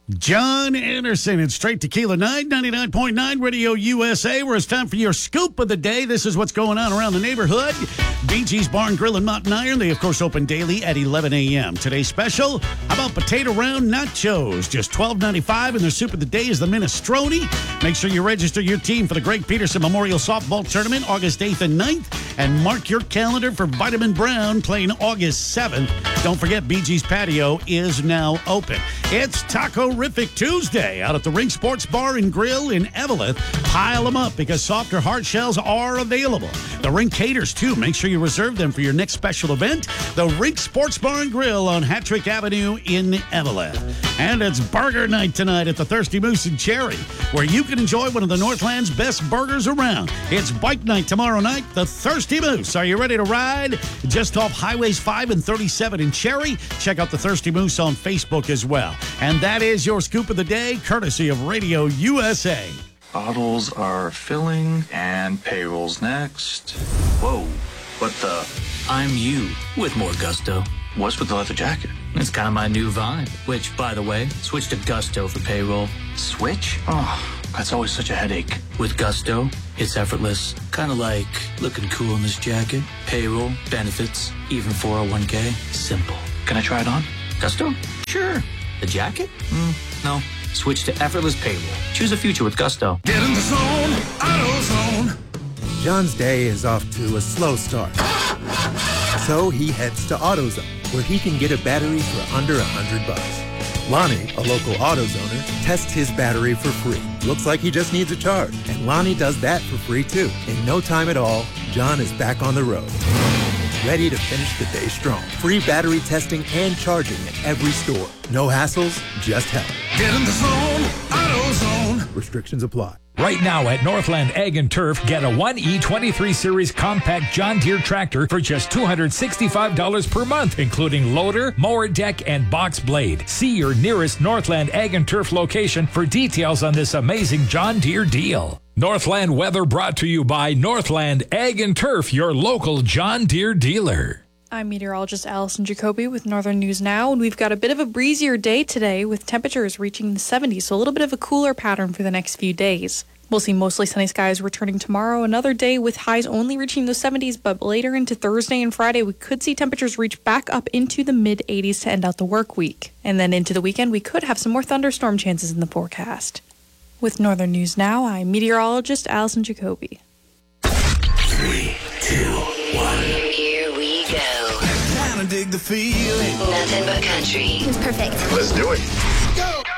John Anderson and Straight Tequila Night, 99.9 Radio USA, where it's time for your scoop of the day. This is what's going on around the neighborhood. BG's Bar and Grill in Mountain Iron. They, of course, open daily at 11 a.m. Today's special, how about potato round nachos? Just $12.95, and their soup of the day is the minestrone. Make sure you register your team for the Greg Peterson Memorial Softball Tournament, August 8th and 9th, and mark your calendar for Vitamin Brown playing August 7th. Don't forget, BG's Patio is now open. It's Taco-rific Tuesday out at the Rink Sports Bar and Grill in Evelyn. Pile them up because softer hard shells are available. The Rink caters, too. Make sure you reserve them for your next special event. The Rink Sports Bar and Grill on Hattrick Avenue in Evelyn. And it's burger night tonight at the Thirsty Moose in Cherry, where you can enjoy one of the Northland's best burgers around. It's bike night tomorrow night, the Thirsty Moose. Are you ready to ride? Just off Highways 5 and 37 in Cherry. Check out the Thirsty Moose on Facebook as well. And that is your scoop of the day, courtesy of Radio USA. Bottles are filling and payroll's next. Whoa, what the? I'm you with more gusto. What's with the leather jacket? It's kind of my new vibe, which, by the way, switch to Gusto for payroll. Switch? Oh, that's always such a headache. With Gusto, it's effortless. Kind of like looking cool in this jacket. Payroll, benefits, even 401k. Simple. Can I try it on? Gusto? Sure. The jacket? No. Switch to effortless payroll. Choose a future with Gusto. Get in the zone, AutoZone. John's day is off to a slow start. So he heads to AutoZone, where he can get a battery for under $100. Lonnie, a local AutoZoner, tests his battery for free. Looks like he just needs a charge. And Lonnie does that for free too. In no time at all, John is back on the road, ready to finish the day strong. Free battery testing and charging at every store. No hassles, just help. Get in the zone, AutoZone. Restrictions apply. Right now at Northland Ag and Turf, get a 1E23 Series compact John Deere tractor for just $265 per month, including loader, mower deck, and box blade. See your nearest Northland Ag and Turf location for details on this amazing John Deere deal. Northland weather brought to you by Northland Ag and Turf, your local John Deere dealer. I'm meteorologist Allison Jacoby with Northern News Now, and we've got a bit of a breezier day today with temperatures reaching the 70s, so a little bit of a cooler pattern for the next few days. We'll see mostly sunny skies returning tomorrow, another day with highs only reaching the 70s, but later into Thursday and Friday, we could see temperatures reach back up into the mid-80s to end out the work week. And then into the weekend, we could have some more thunderstorm chances in the forecast. With Northern News Now, I'm meteorologist Allison Jacoby. 3, 2, 1. Here we go. Kinda dig the feeling. Nothing but country. It's perfect. Let's do it.